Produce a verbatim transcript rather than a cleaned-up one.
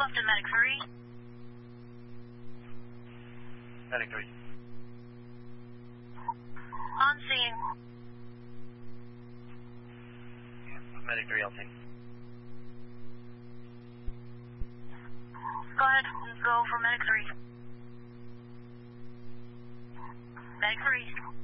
left to Medic three. Medic three. On scene. Medic three L T. Go ahead, go for Medic three. Medic three.